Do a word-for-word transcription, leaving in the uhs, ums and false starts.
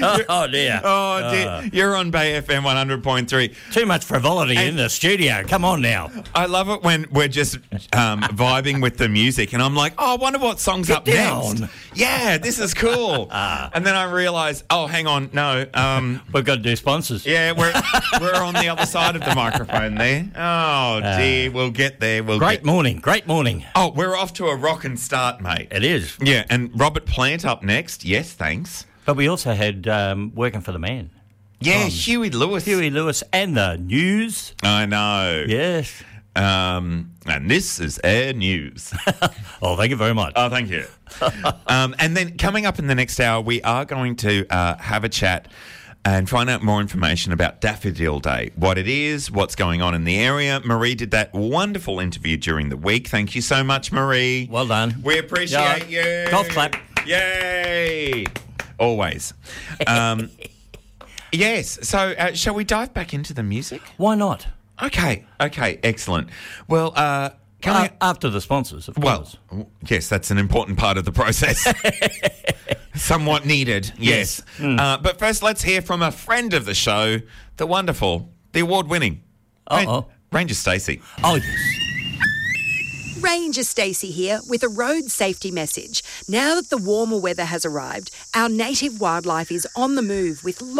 oh, dear. Oh, dear. Uh. You're on Bay F M one hundred point three. Too much frivolity in the studio. Come on now. I love it when we're just um, vibing with the music and I'm like, oh, I wonder what song's Get up down. next. Yeah, this is cool. And then I realise, oh, hang on, no. Um, We've got to do sponsors. yeah, we're we're on the other side of the microphone there. Oh, dear. We'll get there. We'll Great get... morning. Great morning. Oh, we're off to a rockin' start, mate. It is. Yeah, and Robert Plant up next. Yes, thanks. But we also had um, Working for the Man. Yeah, Um, Huey Lewis. Huey Lewis and the news. I know. Yes. Um, and this is Air News. Oh, thank you very much. Oh, thank you. um, and then coming up in the next hour, we are going to uh, have a chat and find out more information about Daffodil Day, what it is, what's going on in the area. Marie did that wonderful interview during the week. Thank you so much, Marie. Well done. We appreciate Yeah. you. Golf clap. Yay. Always. Um, yes. So uh, shall we dive back into the music? Why not? Okay. Okay. Excellent. Well, uh, coming Uh, after the sponsors, of well, course. yes, that's an important part of the process. Somewhat needed, yes. Yes. Mm. Uh, but first, let's hear from a friend of the show, the wonderful, the award-winning Uh-oh. Ranger Stacey. Oh, yes. Ranger Stacey here with a road safety message. Now that the warmer weather has arrived, our native wildlife is on the move with